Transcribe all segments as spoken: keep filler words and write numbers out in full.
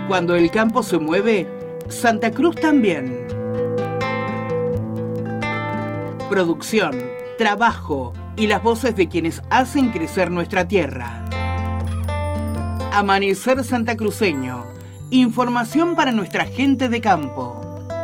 Cuando el campo se mueve, Santa Cruz también. Producción, trabajo y las voces de quienes hacen crecer nuestra tierra. Amanecer santacruceño. Información para nuestra gente de campo.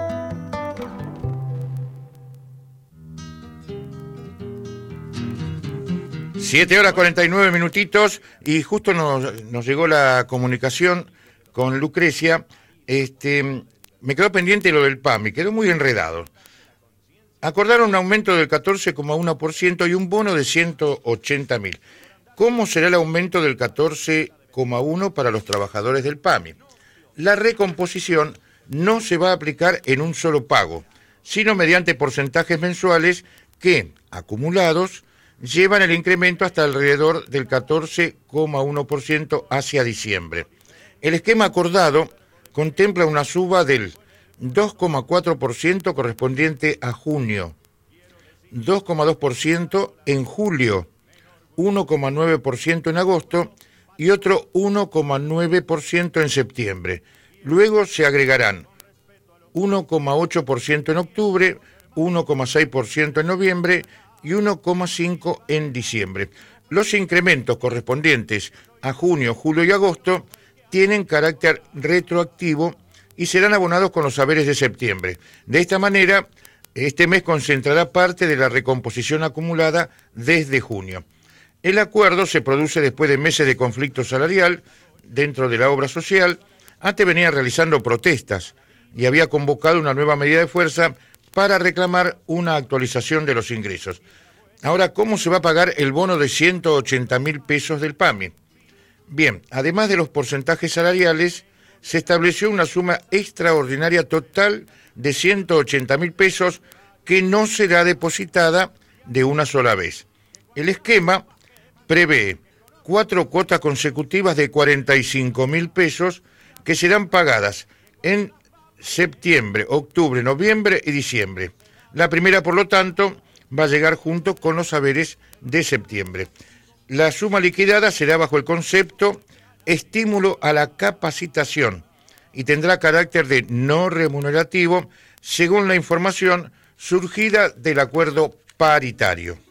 Siete horas cuarenta y nueve minutitos y justo nos, nos llegó la comunicación con Lucrecia. Este, me quedó pendiente lo del P A M I, quedó muy enredado. Acordaron un aumento del catorce coma uno por ciento y un bono de ciento ochenta mil. ¿Cómo será el aumento del catorce coma uno por ciento para los trabajadores del P A M I? La recomposición no se va a aplicar en un solo pago, sino mediante porcentajes mensuales que, acumulados, llevan el incremento hasta alrededor del catorce coma uno por ciento hacia diciembre. El esquema acordado contempla una suba del dos coma cuatro por ciento correspondiente a junio, dos coma dos por ciento en julio, uno coma nueve por ciento en agosto y otro uno coma nueve por ciento en septiembre. Luego se agregarán uno coma ocho por ciento en octubre, uno coma seis por ciento en noviembre y uno coma cinco por ciento en diciembre. Los incrementos correspondientes a junio, julio y agosto tienen carácter retroactivo y serán abonados con los haberes de septiembre. De esta manera, este mes concentrará parte de la recomposición acumulada desde junio. El acuerdo se produce después de meses de conflicto salarial dentro de la obra social. Antes venía realizando protestas y había convocado una nueva medida de fuerza para reclamar una actualización de los ingresos. Ahora, ¿cómo se va a pagar el bono de ciento ochenta mil pesos del P A M I? Bien, además de los porcentajes salariales, se estableció una suma extraordinaria total de ciento ochenta mil pesos que no será depositada de una sola vez. El esquema prevé cuatro cuotas consecutivas de cuarenta y cinco mil pesos que serán pagadas en septiembre, octubre, noviembre y diciembre. La primera, por lo tanto, va a llegar junto con los haberes de septiembre. La suma liquidada será bajo el concepto estímulo a la capacitación y tendrá carácter de no remunerativo según la información surgida del acuerdo paritario.